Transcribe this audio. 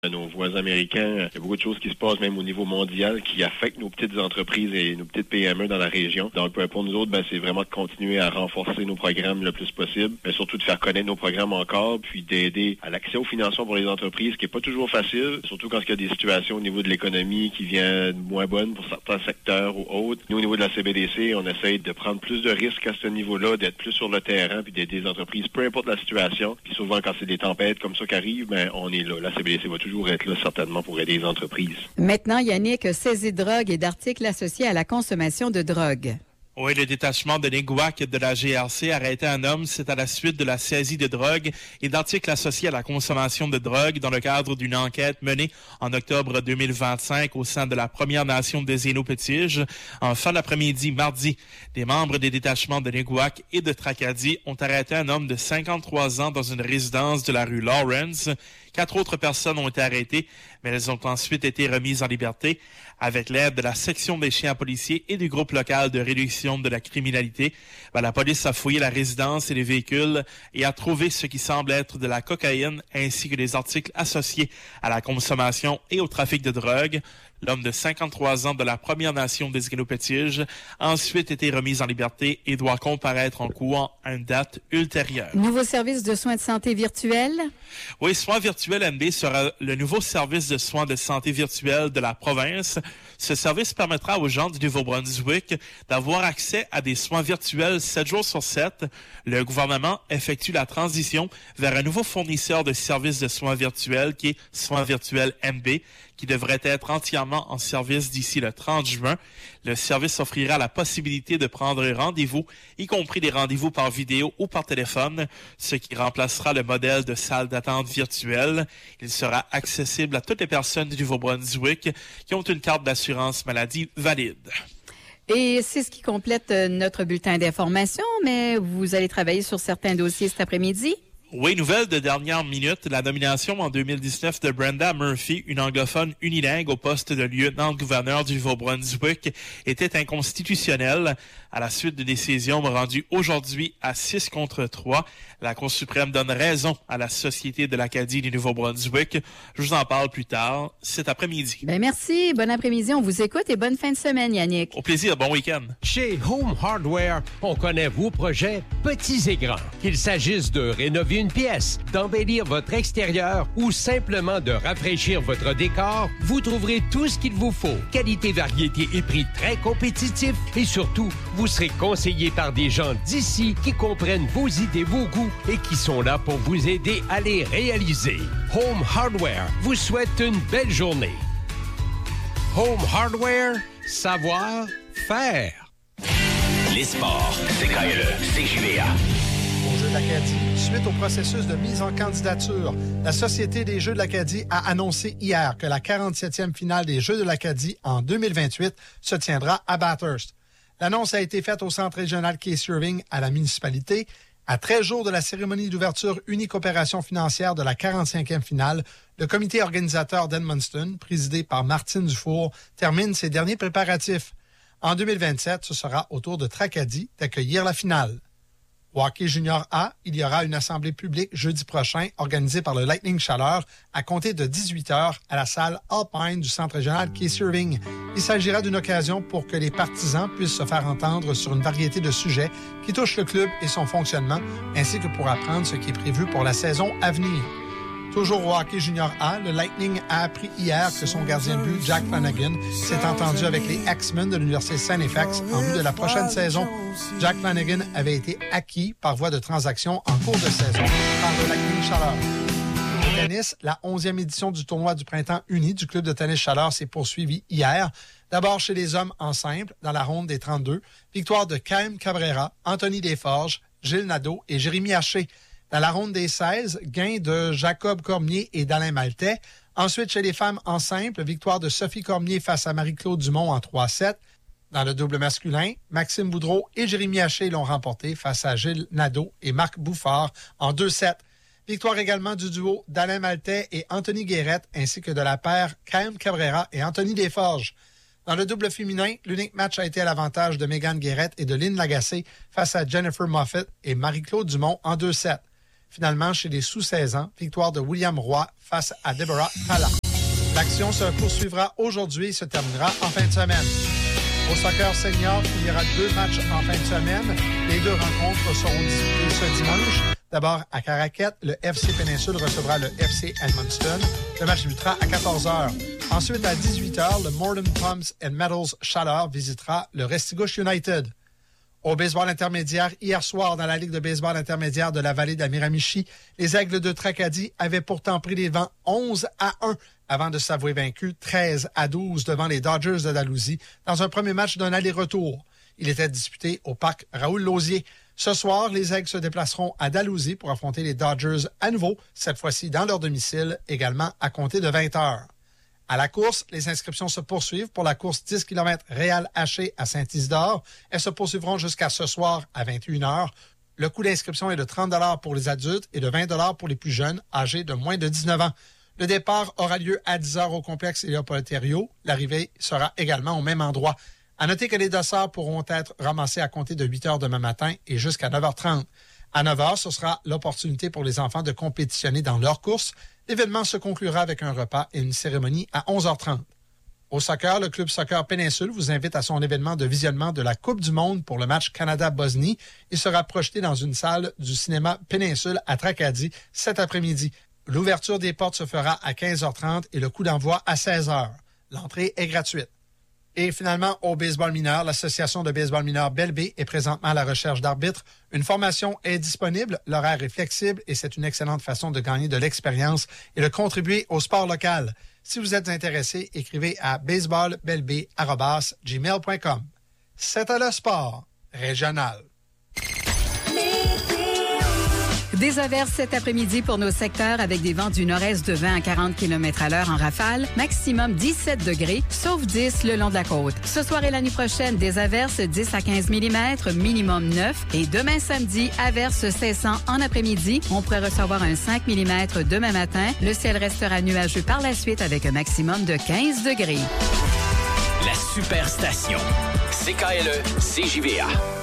Nos voisins américains, il y a beaucoup de choses qui se passent même au niveau mondial qui affectent nos petites entreprises et nos petites PME dans la région. Donc pour nous autres, c'est vraiment de continuer à renforcer nos programmes le plus possible, mais surtout de faire connaître nos programmes encore, puis d'aider à l'accès au financement pour les entreprises, qui est pas toujours facile, surtout quand il y a des situations au niveau de l'économie qui viennent moins bonnes pour certains secteurs ou autres. Nous, au niveau de la CBDC, on essaye de prendre plus de risques à ce niveau-là, d'être plus sur le terrain, puis d'aider les entreprises, peu importe la situation. Puis souvent, quand c'est des tempêtes comme ça qui arrivent, on est là. La CBDC va toujours être là, certainement, pour aider les entreprises. Maintenant, Yannick, saisie de drogue et d'articles associés à la consommation de drogue. Oui, le détachement de Néguac de la GRC a arrêté un homme. C'est à la suite de la saisie de drogue et d'articles associés à la consommation de drogue dans le cadre d'une enquête menée en octobre 2025 au sein de la Première Nation des Inuits-Pétiges. En fin d'après-midi, mardi, des membres des détachements de Néguac et de Tracadie ont arrêté un homme de 53 ans dans une résidence de la rue Lawrence. 4 autres personnes ont été arrêtées, mais elles ont ensuite été remises en liberté avec l'aide de la section des chiens policiers et du groupe local de réduction de la criminalité. La police a fouillé la résidence et les véhicules et a trouvé ce qui semble être de la cocaïne ainsi que des articles associés à la consommation et au trafic de drogue. L'homme de 53 ans de la Première Nation des Inuits-Pétiges a ensuite été remis en liberté et doit comparaître en cours à une date ultérieure. Nouveau service de soins de santé virtuels? Oui, Soins virtuels NB sera le nouveau service de soins de santé virtuels de la province. Ce service permettra aux gens du Nouveau-Brunswick d'avoir accès à des soins virtuels 7 jours sur 7. Le gouvernement effectue la transition vers un nouveau fournisseur de services de soins virtuels qui est Soins virtuels NB, qui devrait être entièrement en service d'ici le 30 juin. Le service offrira la possibilité de prendre rendez-vous, y compris des rendez-vous par vidéo ou par téléphone, ce qui remplacera le modèle de salle d'attente virtuelle. Il sera accessible à toutes les personnes du Nouveau-Brunswick qui ont une carte d'assurance maladie valide. Et c'est ce qui complète notre bulletin d'information, mais vous allez travailler sur certains dossiers cet après-midi? Oui, nouvelle de dernière minute, la nomination en 2019 de Brenda Murphy, une anglophone unilingue au poste de lieutenant-gouverneur du Nouveau-Brunswick, était inconstitutionnelle. À la suite de décisions rendues aujourd'hui à 6 contre 3, la Cour suprême donne raison à la Société de l'Acadie du Nouveau-Brunswick. Je vous en parle plus tard, cet après-midi. Merci, bon après-midi, on vous écoute et bonne fin de semaine, Yannick. Au plaisir, bon week-end. Chez Home Hardware, on connaît vos projets petits et grands. Qu'il s'agisse de rénover une pièce, d'embellir votre extérieur ou simplement de rafraîchir votre décor, vous trouverez tout ce qu'il vous faut. Qualité, variété et prix très compétitifs et surtout, vous serez conseillé par des gens d'ici qui comprennent vos idées, vos goûts et qui sont là pour vous aider à les réaliser. Home Hardware vous souhaite une belle journée. Home Hardware, savoir faire. Les sports, CKLE, CJVA. Aux Jeux de l'Acadie, suite au processus de mise en candidature, la Société des Jeux de l'Acadie a annoncé hier que la 47e finale des Jeux de l'Acadie en 2028 se tiendra à Bathurst. L'annonce a été faite au Centre régional Case Irving à la municipalité. À 13 jours de la cérémonie d'ouverture unique opération financière de la 45e finale, le comité organisateur d'Edmundston, présidé par Martine Dufour, termine ses derniers préparatifs. En 2027, ce sera au tour de Tracadie d'accueillir la finale. Au hockey junior A, il y aura une assemblée publique jeudi prochain organisée par le Lightning Chaleur à compter de 18h à la salle Alpine du Centre régional Case Irving. Il s'agira d'une occasion pour que les partisans puissent se faire entendre sur une variété de sujets qui touchent le club et son fonctionnement, ainsi que pour apprendre ce qui est prévu pour la saison à venir. Toujours au hockey junior A, le Lightning a appris hier que son gardien de but, Jack Flanagan, s'est entendu avec les X-Men de l'Université Saint-FX en vue de la prochaine saison. Jack Flanagan avait été acquis par voie de transaction en cours de saison par le Lightning Chaleur. Au tennis, la 11e édition du tournoi du printemps uni du club de tennis Chaleur s'est poursuivie hier. D'abord chez les hommes en simple, dans la ronde des 32. Victoire de Kyle Cabrera, Anthony Desforges, Gilles Nadeau et Jérémy Haché. Dans la ronde des 16, gain de Jacob Cormier et d'Alain Maltais. Ensuite, chez les femmes en simple, victoire de Sophie Cormier face à Marie-Claude Dumont en 3-7. Dans le double masculin, Maxime Boudreau et Jérémy Haché l'ont remporté face à Gilles Nadeau et Marc Bouffard en 2-7. Victoire également du duo d'Alain Maltais et Anthony Guérette, ainsi que de la paire Kyle Cabrera et Anthony Desforges. Dans le double féminin, l'unique match a été à l'avantage de Mégane Guérette et de Lynn Lagacé face à Jennifer Moffett et Marie-Claude Dumont en 2-7. Finalement, chez les sous-16 ans, victoire de William Roy face à Deborah Tala. L'action se poursuivra aujourd'hui et se terminera en fin de semaine. Au soccer senior, il y aura 2 matchs en fin de semaine. Les 2 rencontres seront disputées ce dimanche. D'abord, à Caraquette, le FC Péninsule recevra le FC Edmundston. Le match débutera à 14h. Ensuite, à 18h, le Morden Pumps and Metals Chaleur visitera le Restigouche United. Au baseball intermédiaire, hier soir, dans la Ligue de baseball intermédiaire de la vallée de la Miramichi, les Aigles de Tracadie avaient pourtant pris les devants 11-1 avant de s'avouer vaincus 13-12 devant les Dodgers de Dalhousie dans un premier match d'un aller-retour. Il était disputé au parc Raoul-Lausier. Ce soir, les Aigles se déplaceront à Dalhousie pour affronter les Dodgers à nouveau, cette fois-ci dans leur domicile, également à compter de 20h. À la course, les inscriptions se poursuivent pour la course 10 km Réal Haché à Saint-Isidore. Elles se poursuivront jusqu'à ce soir à 21h. Le coût d'inscription est de 30 $ pour les adultes et de 20 $ pour les plus jeunes, âgés de moins de 19 ans. Le départ aura lieu à 10h au complexe Léopold-Thériault. L'arrivée sera également au même endroit. À noter que les dossards pourront être ramassés à compter de 8h demain matin et jusqu'à 9h30. À 9h, ce sera l'opportunité pour les enfants de compétitionner dans leur course. L'événement se conclura avec un repas et une cérémonie à 11h30. Au soccer, le club Soccer Péninsule vous invite à son événement de visionnement de la Coupe du monde pour le match Canada-Bosnie. Il sera projeté dans une salle du cinéma Péninsule à Tracadie cet après-midi. L'ouverture des portes se fera à 15h30 et le coup d'envoi à 16h. L'entrée est gratuite. Et finalement, au baseball mineur, l'Association de baseball mineur Belle-Baie est présentement à la recherche d'arbitres. Une formation est disponible, l'horaire est flexible et c'est une excellente façon de gagner de l'expérience et de contribuer au sport local. Si vous êtes intéressé, écrivez à baseballbellebay@gmail.com. C'était le sport régional. Des averses cet après-midi pour nos secteurs avec des vents du nord-est de 20 à 40 km/h en rafale, maximum 17 degrés, sauf 10 le long de la côte. Ce soir et la nuit prochaine, des averses 10 à 15 mm, minimum 9. Et demain samedi, averses cessant en après-midi. On pourrait recevoir un 5 mm demain matin. Le ciel restera nuageux par la suite avec un maximum de 15 degrés. La Superstation. CKLE, CJVA.